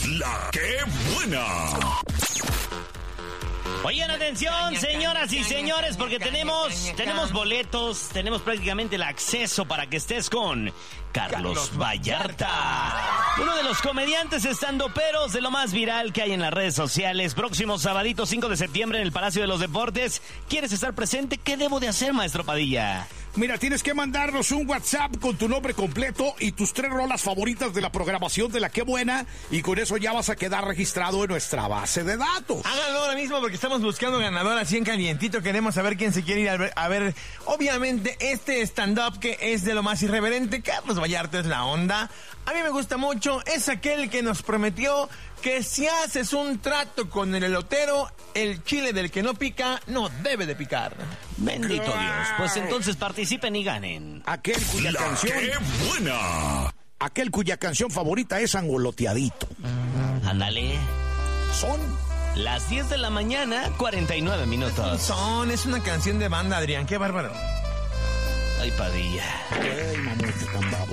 La que buena. Oigan, atención, señoras y señores, porque tenemos boletos, tenemos prácticamente el acceso para que estés con Carlos Vallarta, uno de los comediantes estandoperos de lo más viral que hay en las redes sociales. Próximo sabadito 5 de septiembre en el Palacio de los Deportes. ¿Quieres estar presente? ¿Qué debo de hacer, maestro Padilla? Mira, tienes que mandarnos un WhatsApp con tu nombre completo y tus 3 rolas favoritas de la programación de La Qué Buena, y con eso ya vas a quedar registrado en nuestra base de datos. Háganlo ahora mismo porque estamos buscando ganador así en calientito. Queremos saber quién se quiere ir a ver, obviamente, este stand-up que es de lo más irreverente. Carlos Vallarta es la onda. A mí me gusta mucho. Es aquel que nos prometió que si haces un trato con el elotero, el chile del que no pica no debe de picar. Bendito Dios. Pues entonces participen y ganen. Aquel cuya La canción... que buena. Aquel cuya canción favorita es Angoloteadito. Ándale. Son Las 10 de la mañana, 49 minutos. Es una canción de banda, Adrián. Qué bárbaro. Ay, Padilla. Ay, mamá, tan babo.